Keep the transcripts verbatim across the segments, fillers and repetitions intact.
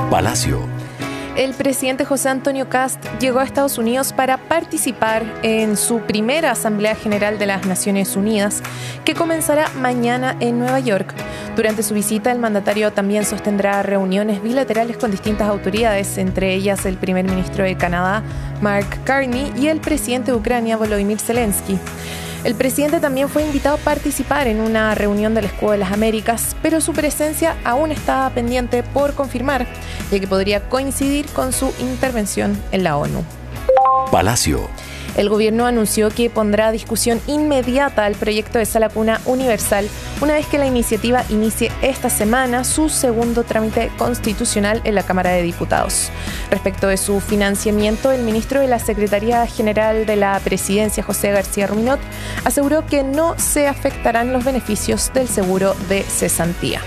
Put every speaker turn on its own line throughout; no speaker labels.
Palacio.
El presidente José Antonio Kast llegó a Estados Unidos para participar en su primera Asamblea General de las Naciones Unidas, que comenzará mañana en Nueva York. Durante su visita, el mandatario también sostendrá reuniones bilaterales con distintas autoridades, entre ellas el primer ministro de Canadá, Mark Carney, y el presidente de Ucrania, Volodymyr Zelensky. El presidente también fue invitado a participar en una reunión del Escudo de las Américas, pero su presencia aún está pendiente por confirmar, ya que podría coincidir con su intervención en la ONU.
Palacio.
El gobierno anunció que pondrá a discusión inmediata el proyecto de sala cuna universal una vez que la iniciativa inicie esta semana su segundo trámite constitucional en la Cámara de Diputados. Respecto de su financiamiento, el ministro de la Secretaría General de la Presidencia, José García Ruminot, aseguró que no se afectarán los beneficios del seguro de cesantía.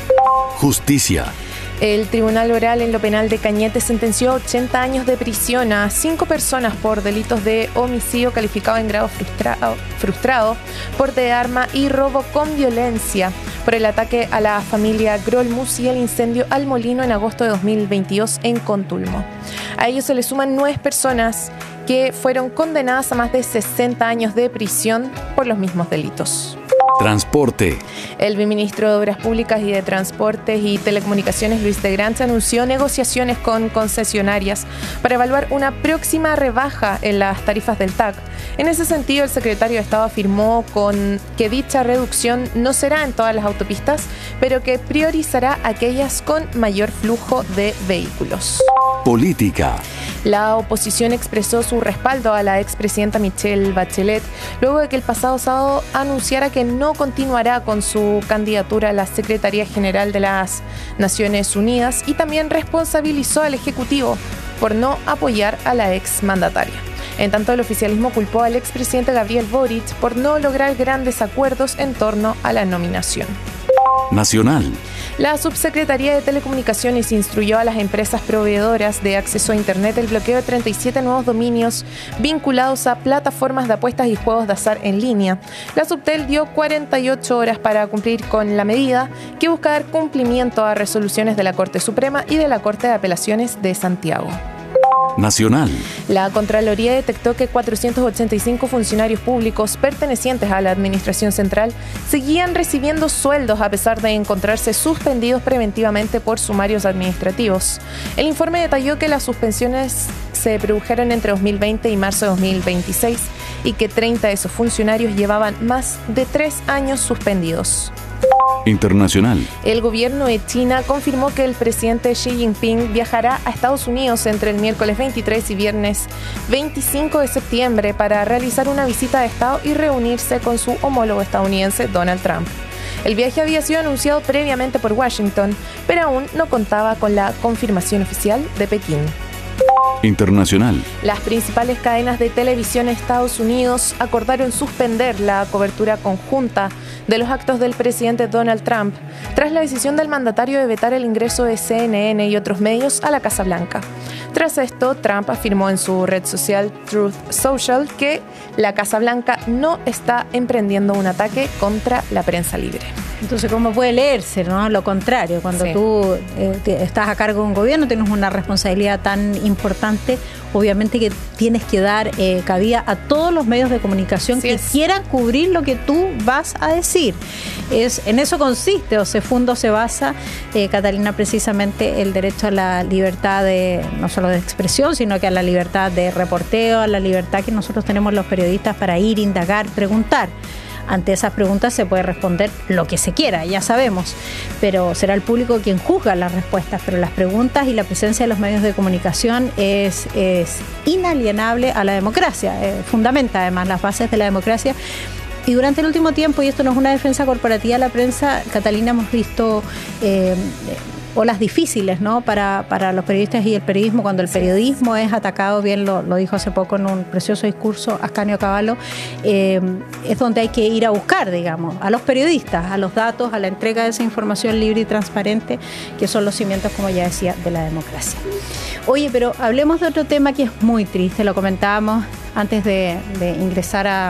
Justicia.
El Tribunal Oral en lo Penal de Cañete sentenció ochenta años de prisión a cinco personas por delitos de homicidio calificado en grado frustrado, frustrado, porte de arma y robo con violencia por el ataque a la familia Grolmus y el incendio al molino en agosto de dos mil veintidós en Contulmo. A ellos se le suman nueve personas que fueron condenadas a más de sesenta años de prisión por los mismos delitos.
Transporte.
El viceministro de Obras Públicas y de Transportes y Telecomunicaciones, Luis de Grance, anunció negociaciones con concesionarias para evaluar una próxima rebaja en las tarifas del T A C. En ese sentido, el secretario de Estado afirmó con que dicha reducción no será en todas las autopistas, pero que priorizará aquellas con mayor flujo de vehículos.
Política.
La oposición expresó su respaldo a la expresidenta Michelle Bachelet luego de que el pasado sábado anunciara que no continuará con su candidatura a la Secretaría General de las Naciones Unidas y también responsabilizó al Ejecutivo por no apoyar a la exmandataria. En tanto, el oficialismo culpó al expresidente Gabriel Boric por no lograr grandes acuerdos en torno a la nominación.
Nacional.
La Subsecretaría de Telecomunicaciones instruyó a las empresas proveedoras de acceso a Internet el bloqueo de treinta y siete nuevos dominios vinculados a plataformas de apuestas y juegos de azar en línea. La Subtel dio cuarenta y ocho horas para cumplir con la medida, que busca dar cumplimiento a resoluciones de la Corte Suprema y de la Corte de Apelaciones de Santiago.
Nacional.
La Contraloría detectó que cuatrocientos ochenta y cinco funcionarios públicos pertenecientes a la Administración Central seguían recibiendo sueldos a pesar de encontrarse suspendidos preventivamente por sumarios administrativos. El informe detalló que las suspensiones se produjeron entre dos mil veinte y marzo de dos mil veintiséis y que treinta de esos funcionarios llevaban más de tres años suspendidos.
Internacional.
El gobierno de China confirmó que el presidente Xi Jinping viajará a Estados Unidos entre el miércoles veintitrés y viernes veinticinco de septiembre para realizar una visita de Estado y reunirse con su homólogo estadounidense Donald Trump. El viaje había sido anunciado previamente por Washington, pero aún no contaba con la confirmación oficial de Pekín.
Internacional.
Las principales cadenas de televisión en Estados Unidos acordaron suspender la cobertura conjunta de los actos del presidente Donald Trump tras la decisión del mandatario de vetar el ingreso de C N N y otros medios a la Casa Blanca. Tras esto, Trump afirmó en su red social Truth Social que la Casa Blanca no está emprendiendo un ataque contra la prensa libre.
Entonces, ¿cómo puede leerse, no? Lo contrario, cuando sí. tú eh, estás a cargo de un gobierno, tienes una responsabilidad tan importante, obviamente que tienes que dar eh, cabida a todos los medios de comunicación sí que es. quieran cubrir lo que tú vas a decir. Es, en eso consiste, o se funda o se basa, eh, Catalina, precisamente el derecho a la libertad de, no solo de expresión, sino que a la libertad de reporteo, a la libertad que nosotros tenemos los periodistas para ir, indagar, preguntar. Ante esas preguntas se puede responder lo que se quiera, ya sabemos, pero será el público quien juzga las respuestas, pero las preguntas y la presencia de los medios de comunicación es, es inalienable a la democracia, eh, fundamenta además las bases de la democracia. Y durante el último tiempo, y esto no es una defensa corporativa de la prensa, Catalina, hemos visto eh, olas difíciles, ¿no? para, para los periodistas y el periodismo, cuando el periodismo es atacado, bien lo, lo dijo hace poco en un precioso discurso Ascanio Cavallo, eh, es donde hay que ir a buscar, digamos, a los periodistas, a los datos, a la entrega de esa información libre y transparente, que son los cimientos, como ya decía, de la democracia. Oye, pero hablemos de otro tema que es muy triste, lo comentábamos antes de, de ingresar a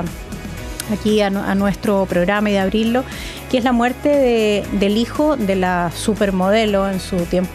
aquí a, a nuestro programa y de abrirlo, que es la muerte de, del hijo de la supermodelo en su tiempo